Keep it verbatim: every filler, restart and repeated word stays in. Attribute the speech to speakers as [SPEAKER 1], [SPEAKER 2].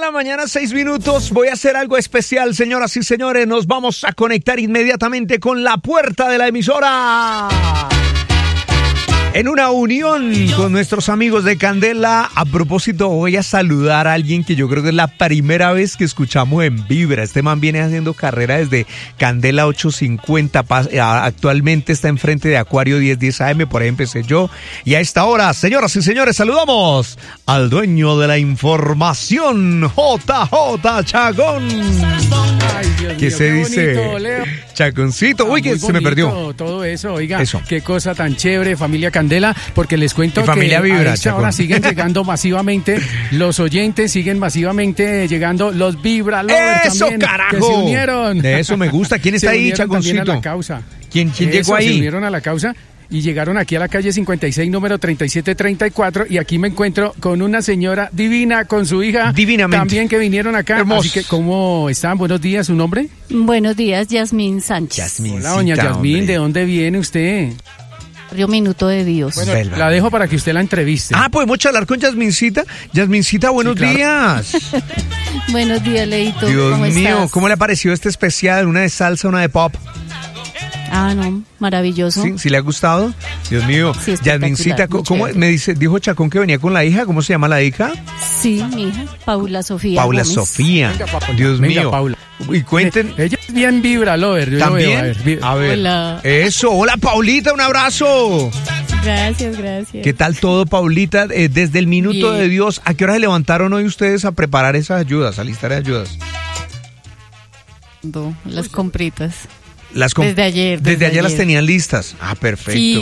[SPEAKER 1] la mañana, seis minutos. Voy a hacer algo especial, señoras y señores. Nos vamos a conectar inmediatamente con la puerta de la emisora. En una unión con nuestros amigos de Candela. A propósito, voy a saludar a alguien que yo creo que es la primera vez que escuchamos en Vibra. Este man viene haciendo carrera desde Candela ochocientos cincuenta. Actualmente está enfrente de Acuario diez diez A M. Por ahí empecé yo. Y a esta hora, señoras y señores, saludamos al dueño de la información, J J Chacón.
[SPEAKER 2] Ay, Dios
[SPEAKER 1] ¿Qué
[SPEAKER 2] mío,
[SPEAKER 1] se
[SPEAKER 2] qué
[SPEAKER 1] dice?
[SPEAKER 2] bonito, Leo.
[SPEAKER 1] Chaconcito. Uy,
[SPEAKER 2] Ah,
[SPEAKER 1] que
[SPEAKER 2] muy
[SPEAKER 1] se me
[SPEAKER 2] bonito
[SPEAKER 1] perdió.
[SPEAKER 2] Todo eso, oiga,
[SPEAKER 1] Eso.
[SPEAKER 2] qué cosa tan chévere, familia Candela, porque les cuento
[SPEAKER 1] Y familia
[SPEAKER 2] que
[SPEAKER 1] Vibra,
[SPEAKER 2] a esta hora
[SPEAKER 1] Chacón.
[SPEAKER 2] siguen llegando masivamente los oyentes, siguen masivamente llegando los Vibra Lovers
[SPEAKER 1] ¡Eso,
[SPEAKER 2] también,
[SPEAKER 1] carajo!
[SPEAKER 2] que se unieron.
[SPEAKER 1] De eso me gusta. ¿Quién está
[SPEAKER 2] Se
[SPEAKER 1] ahí,
[SPEAKER 2] unieron también
[SPEAKER 1] Chaconcito?
[SPEAKER 2] a la causa.
[SPEAKER 1] ¿Quién, quién
[SPEAKER 2] Eso,
[SPEAKER 1] llegó ahí?
[SPEAKER 2] Se unieron a la causa y llegaron aquí a la calle cincuenta y seis, número treinta y siete treinta y cuatro, y aquí me encuentro con una señora divina, con su hija.
[SPEAKER 1] Divinamente.
[SPEAKER 2] También que vinieron acá.
[SPEAKER 1] Hermosos.
[SPEAKER 2] Así que, ¿cómo están? Buenos días, ¿su nombre?
[SPEAKER 3] Buenos días, Yasmín Sánchez.
[SPEAKER 1] Yasmín.
[SPEAKER 2] Hola, doña
[SPEAKER 1] Cita,
[SPEAKER 2] Yasmín,
[SPEAKER 1] hombre.
[SPEAKER 2] ¿de dónde viene usted?
[SPEAKER 3] Barrio Minuto de Dios.
[SPEAKER 2] Bueno,
[SPEAKER 1] Selva.
[SPEAKER 2] la dejo para que usted la entreviste.
[SPEAKER 1] Ah, podemos charlar con Yasmincita. Yasmincita, buenos
[SPEAKER 2] Sí, claro.
[SPEAKER 1] días.
[SPEAKER 3] Buenos días, Leito.
[SPEAKER 1] Dios
[SPEAKER 3] ¿Cómo
[SPEAKER 1] mío,
[SPEAKER 3] estás?
[SPEAKER 1] ¿cómo le pareció este especial? Una de salsa, una de pop.
[SPEAKER 3] Ah, no, maravilloso.
[SPEAKER 1] ¿Sí? ¿Sí le ha gustado? Dios mío.
[SPEAKER 3] Sí, espectacular,
[SPEAKER 1] Yasmincita,
[SPEAKER 3] muy
[SPEAKER 1] ¿cómo
[SPEAKER 3] chévere.
[SPEAKER 1] me dice? Dijo Chacón que venía con la hija. ¿Cómo se llama la hija?
[SPEAKER 3] Sí, mi hija, Paula Sofía
[SPEAKER 1] Paula
[SPEAKER 3] Gómez.
[SPEAKER 1] Sofía.
[SPEAKER 2] Venga, Paula.
[SPEAKER 1] Dios
[SPEAKER 2] Venga,
[SPEAKER 1] mío.
[SPEAKER 2] Paula.
[SPEAKER 1] Y cuenten.
[SPEAKER 2] Ella es bien vibra, lover. Yo lo veo,
[SPEAKER 1] También.
[SPEAKER 2] a ver, vi-
[SPEAKER 1] A ver.
[SPEAKER 3] Hola.
[SPEAKER 1] Eso. Hola, Paulita. Un abrazo.
[SPEAKER 3] Gracias, gracias.
[SPEAKER 1] ¿Qué tal todo, Paulita? Eh, desde el minuto
[SPEAKER 3] Bien.
[SPEAKER 1] de Dios, ¿a qué hora se levantaron hoy ustedes a preparar esas ayudas, a listar ayudas?
[SPEAKER 3] No, las compritas.
[SPEAKER 1] Las com-
[SPEAKER 3] Desde ayer,
[SPEAKER 1] Desde,
[SPEAKER 3] desde
[SPEAKER 1] ayer las
[SPEAKER 3] ayer.
[SPEAKER 1] tenían listas. Ah, perfecto.
[SPEAKER 3] Sí,